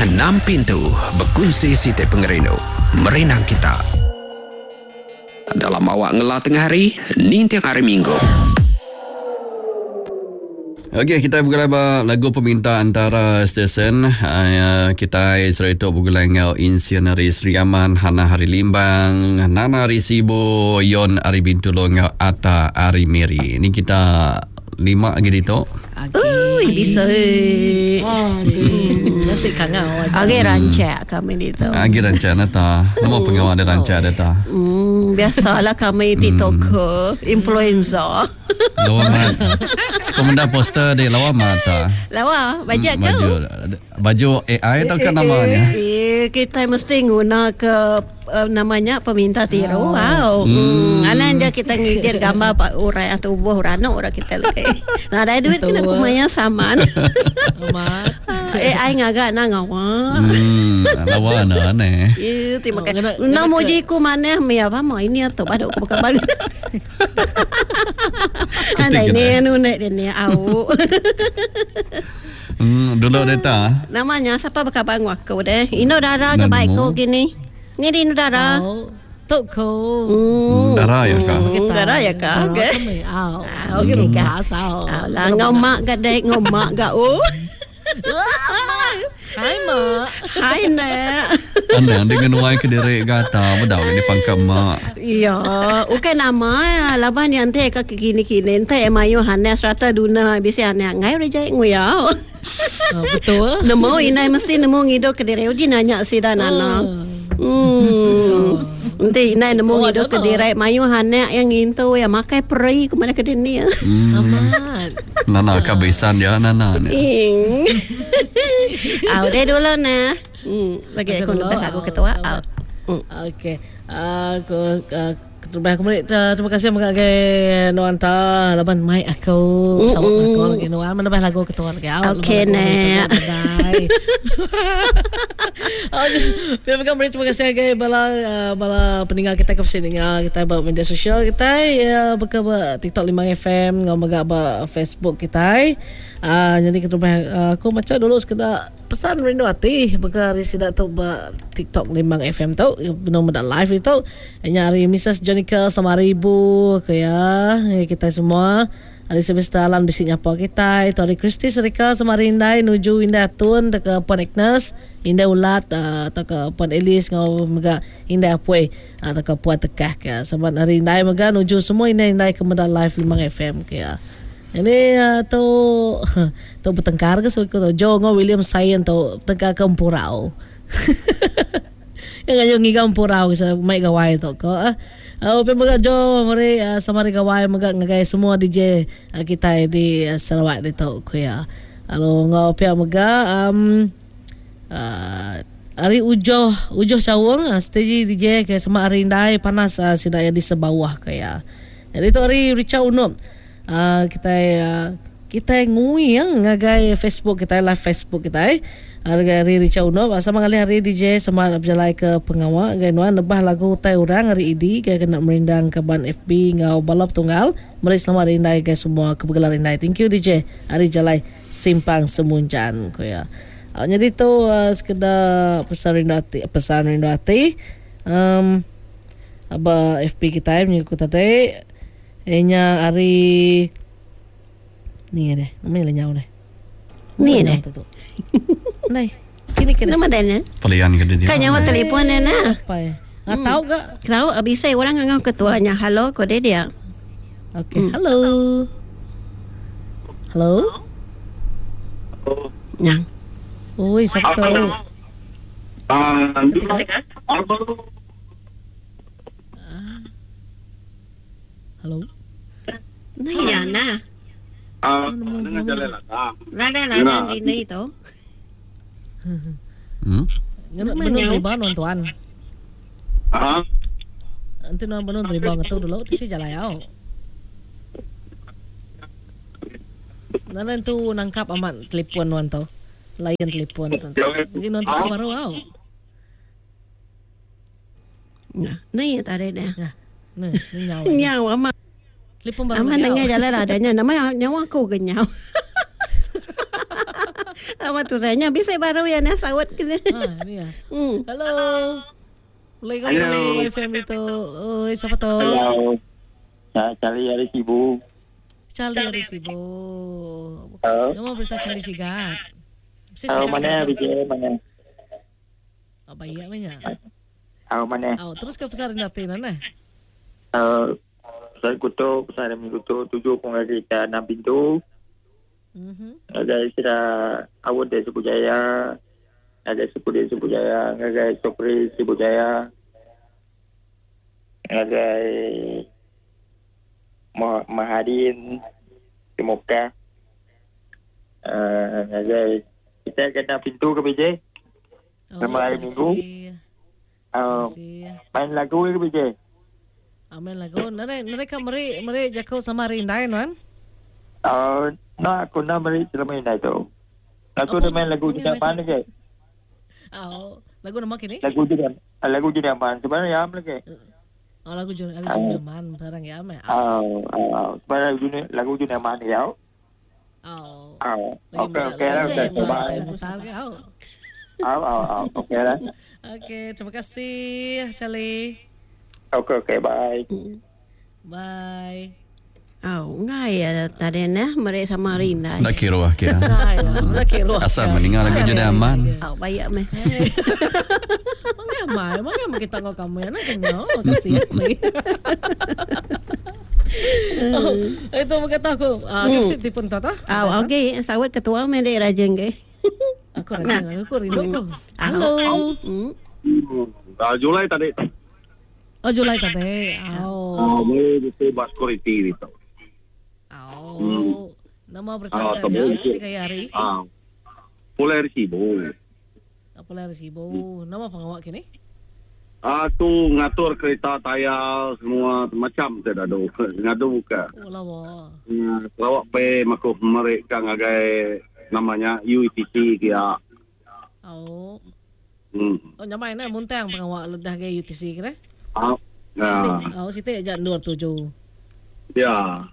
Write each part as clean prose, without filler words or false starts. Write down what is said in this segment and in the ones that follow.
6 pintu berkongsi setiap pengerino merenang kita. Dalam awak ngelah tengah hari, ni tiang hari Minggu. Okey, kita bergulai lagu peminta antara stesen. Kita cerita bergulai ngau Insianari Sri Aman, Hana Hari Limbang, Nana Risibo, Yon Ari Bintulo ngau Ata Ari Meri. Ini kita 5 lagi dito. Bisa. Nanti kangau aja. Agi rancak kami dito. Agi rancak nata. Nama pengawal ada rancak data. Biasalah kami TikToker, influencer. Lawa mat. Komenda poster di lawa mata. Lawa, bajak kau. Baju AI atau kan namanya? Kita mesti guna ke namanya peminta tiru. Wow. Anan dia kita ngidir gambar pak orang atau tubuh orang kita lagi. Nah, ada duit kena kumanya saman. AI ngagak na ngawa. Lawa aneh. Terima kasih. Namuji ku mana mi apa mau ini atau pada aku kabar. Ada ini anu nek ini au. Dulu data. Namanya siapa berkabar aku deh. Ino Dara ke baik kau gini. Ni di Ino Dara. Tok ko. Dara ya kak. Dara ya kak. Okey kak. Lah ngau mak gadai ngau mak ga o. Hai mak. Hai nak. Anda dengan wai kediri gata bedau ini pangkam mak. Iya, ukai nama laban yang teh ka kini-kini teh emayo hanya serata duna bisa hanya ngai udah jai nguyau. Betul. Nemu inai mesti nemu ngido kediri uji nanya si dan anak. Nanti inai nemu ngido kediri mayo hanya yang ngintu ya makai peri ke mana kedini ya. Amat. Nana kabisan ya Nana. Udah dulu nah. Lagi aku nulis aku ketua. Okey. Aku terima kasih mengagai Nuanta laban mai aku sama aku lagi Nuan menambah lagu ketua lagi. Okey nek. Terima kasih agak bala peninggal kita ke sini kita buat media sosial kita ya buka TikTok 5 FM ngomong ba Facebook kita. Jadi kita aku macam dulu sekedar pesan rindu hati buka risida tu ba TikTok 5 FM tu benar-benar live itu nyari Mrs. Jonica sama Ribu kaya kita semua hari semester alan bisik nyapa kita itu hari Kristi Serika sama Rindai nuju Indah Tun ke Puan Agnes Indah Ulat atau ke Puan Elis ngau mega Indah Apuai atau ke Puan Tekah kaya sama Rindai mega nuju semua Indah ke Medal Live 5 FM kaya ini tu bertengkar ke so ko Jo ngau William Sayen tu tengkar ke Empurau. Yang ayo ngigam Empurau sa mai gawai tu ko. Pe mga Jo mari sama ri gawai mga ngagai semua DJ kita di Sarawak di tu ko ya. Alo ngau pe mga ari ujoh sawang stage DJ ke sama Arindai panas sidaya di sebawah kaya. Jadi tu ari Richa Unom. Kita nguyang ngagai Facebook kita live Facebook kita hari Richa Uno sama kali hari DJ sama berjalai ke pengawa gainuan lebah lagu tai orang hari idi kaya kena merindang ke ban FB ngau balap tunggal mari selamat hari indai guys semua kebegelar indai. Thank you DJ hari jalai Simpang Semuncan koya. Jadi tu sekedar pesan rindu hati aba FB kita mengikut tadi enya hari ni deh, namanya lenyau deh. Ni deh. Nai, kini nama dana. Pelian ke dia. Kan nyawa telefon dana. Apa ya? Tahu gak? Tahu bisa orang ngau ketuanya. Halo, kode dia. Okey, halo. Halo. Yang. Oi, siapa tahu? Halo. Nah ya nah. Dengan jalan lah. Lada di ni tu. Benar riba tuan. Nanti nak benar riba ngatu dulu tu si jalayau. Nanti tu nangkap amat telefon nuan tu. Layan telefon tu. Jadi nuan tu baru au. Nah, ni tadi dah. Nah, ni Nyau amat. Telefon baru. Amat dengar jalan adanya. Nama nyawa aku ke nyau. Apa tu saya bisa baru ya nak sawat kita. Ni ya. Hmm. Halo. Boleh kembali FM itu. Oi, siapa tu? Hello. Saya cari hari sibuk. Charlie dari sibuk. Nama berita Charlie Sigat. Mana Vijay mana? Apa iya mana? Mana? Terus ke pasar nanti mana? Saya kutu pasar minggu tu 7 kita 6 pintu. Ada sudah awal dari Suku Jaya, ada suku dari Suku Jaya, ada Sopri Suku Jaya, ada Mahadin Kemuka, ada kita kena pintu ke BJ sama hari minggu. Main lagu ke BJ? Main lagu. Mereka meri jakau sama Rindai kan? Aku nak beri selama ini tu. Aku dah main lagu tidak mana ke? Lagu nama kini? Lagu tidak mana. Sebenarnya yang lagi. Lagu tidak mana barang ya me. Sebenarnya lagu tidak mana ya? Okey lah. Okey lah. Okey, terima kasih Charlie. Okey, bye. Bye. Ngai ya tadi nah mereka sama Rinda. Nak kira kira. Nak kira. Asal meninggal lagi jadi aman. Baik meh. Mana kita ngau kamu ya nak kenal. Makasih ya. Itu berkata aku. Kasi tipun tata. Okey, sawat ketua mende rajin ke. Aku rajin, aku rindu ko. Halo. Julai tadi. Julai tadi. Boleh itu bas security itu. Nama bertanya tadi kaya hari. Pulau Resibo. Pulau Resibo. Nama pengawak kini? Tu ngatur kereta tayar semua macam tidak ada. Ngadu buka. Lawa. Lawak pe makuk mereka ngagai namanya UTC kia. Nyamai na muntang pengawak lu dah gay UTC kira? Situ aja 27. Ya.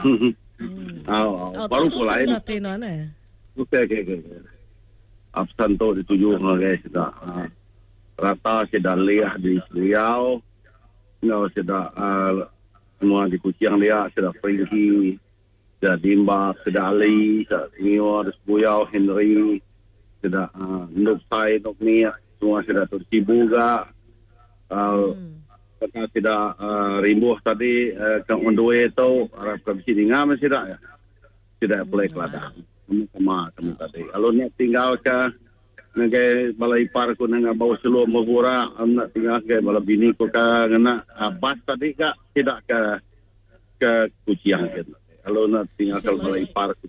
Baru mulai. Okey. Absen tu dituju guys sudah. Rata sudah lihat di Riau. Sudah semua di Kuching dia sudah pergi. Sudah Dimba, sudah Ali, sudah Senior, Buyau, Henry, sudah Nuk Sai, Nuk Mia, semua sudah tersibuk juga. Karena sudah rimbuh tadi ke on the way tu harap ke sini ngam sudah ya. Sudah mulai keladang. Sama tadi. Kalau nak tinggal ke ngagai balai par ku nang bau seluar magura nak tinggal ke balai bini ku ka ngana bas tadi ka tidak ke Kuching ke. Kalau nak tinggal ke balai par ku.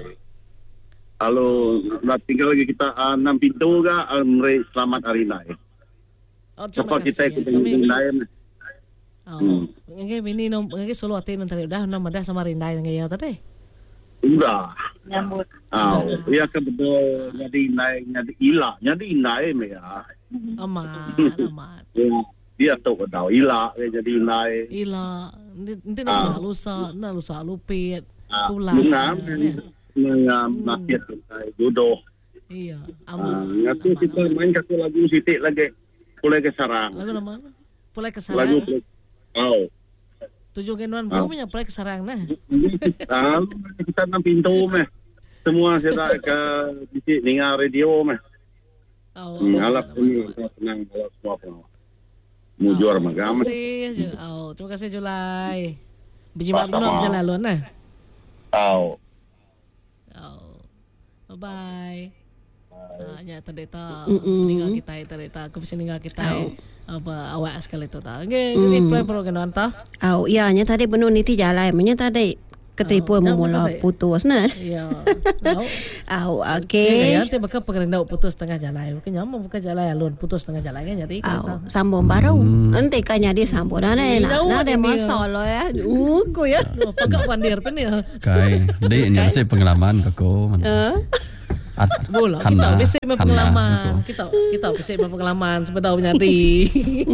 Kalau nak tinggal lagi kita 6 pintu ga meri selamat hari naik. Siapa kita ikut lain. Ngagai bini nom ngagai solo atin tadi dah nama dah sama Rindai ngagai tadi. Sudah. Nyambut. Ya kan betul jadi naik jadi naik ya. Amat. Dia tahu tahu jadi naik. Nanti nak lusa lupit. Pulang. Nakit jodoh. Iya. Ngaku kita main satu lagu sitik lagi. Pulai ke Sarang. Lagu nama? Pulai ke Sarang. Tujuh genuan belum punya Pulai ke Sarang nah. Kita 6 pintu meh. Semua saya ke bisik dengar radio meh. Alap ini senang kalau semua pengawal. Mujur magam. Terima kasih Julai. Biji mak benar berjalan lalu nah. Bye. Nya terdeta tinggal kita aku bisa tinggal kita apa awak sekali tu tak. Jadi program ta. Ya nya tadi benar niti jalan nya tadi ketipu mula putus nah. Ya. Okey. Nanti bakal pengerendau putus tengah jalan. Bukan nyamuk bukan jalan alun putus tengah jalan kan jadi kita. Sambung baru. Nanti kan jadi sambung dah nah ada masalah ya. Ku ya. Pagak pandir pun ya. Kai, dek nyari pengalaman kako. Bola kita bisa pengalaman. Kita bisa pengalaman sebenarnya nyati.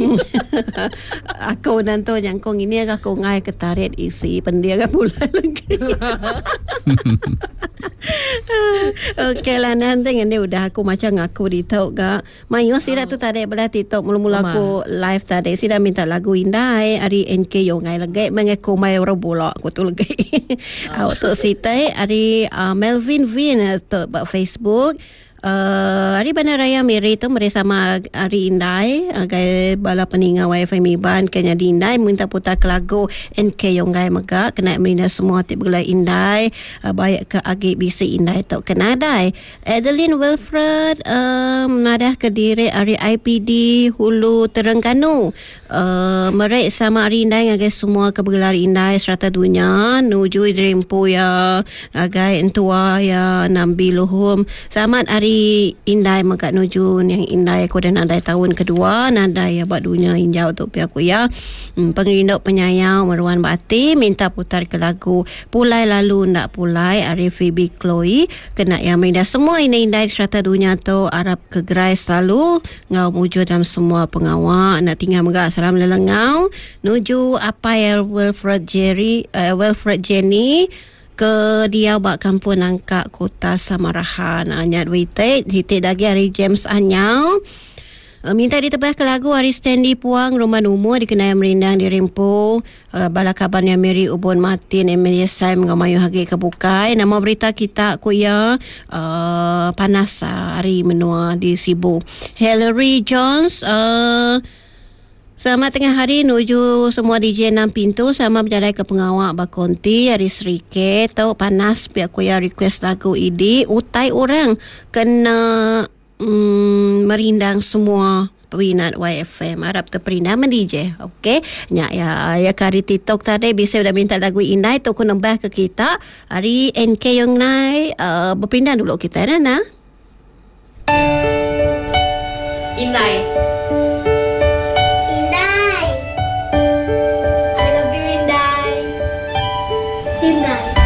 Aku nanti yang kong ini aku ngai ketarik isi pendia pula lagi. Okey lah, nanti ni udah aku macam ngaku di tahu gak. Mayu sida tu tadi belah TikTok mula-mula aku live tadi sida minta lagu indai ari NK yo ngai lagi mengaku mai robola aku tu lagi. Auto sitai ari Melvin Vin tu Facebook. Hari Bandar Raya Miri tu bersama Hari Indai agai bala peninggal WiFi Miban kena di Indai minta putar ke lagu NK yang gai megak kena merina semua tip gula Indai baik ke agi bisi Indai tu kena dai Adeline Wilfred madah Kediri Hari IPD Hulu Terengganu merek sama Hari Indai agai semua ke gelar Indai serata dunia nuju Dreampo ya agai entua ya nambi luhum selamat Hari Indai mengkat nuju yang Indai aku dan nadai tahun kedua nadai ya buat dunia injau tu pihak aku ya pengerindok penyayang Marwan Bati minta putar ke lagu Pulai Lalu Ndak Pulai Arif Phoebe Chloe kena yang merindah semua Indai serata dunia tu Arab kegerai selalu ngau wujud dalam semua pengawak nak tinggal megak salam lelengau nuju apa ya Wilfred Jenny ke dia bak kampung Nangkak Kota Samarahan anyat wite hitik lagi hari James Anyau minta ditebah ke lagu hari Stanley Puang Roman Umur dikenai merindang di Rimpo bala kabarnya Mary Ubon Martin Emilia Saim ngamayu hagi kebukai nama berita kita ku ya panas hari menua di Sibu Hillary Jones selamat tengah hari nuju semua DJ 6 pintu sama berjalan ke pengawak Bakonti hari Serike tau panas pihak kuya request lagu ini utai orang kena merindang semua peminat YFM harap terperindang DJ okey ya kari TikTok tadi bisa dah minta lagu Indai tu ku nambah ke kita hari NK yang naik berpindah dulu kita Nana Indai I love you Indai